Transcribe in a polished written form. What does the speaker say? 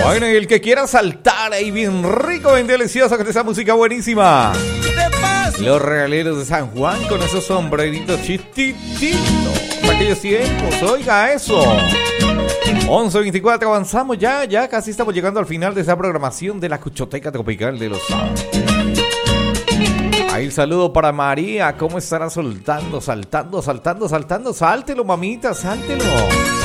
Bueno, y el que quiera saltar ahí bien rico, bien delicioso con esa música buenísima. Los regaleros de San Juan con esos sombreritos chiquititos. Aquellos tiempos, oiga eso. 11:24, avanzamos ya casi estamos llegando al final de esa programación de la Cuchoteca Tropical de los Sábados. Ahí el saludo para María, ¿cómo estará saltando? Sáltelo, mamita, sáltelo.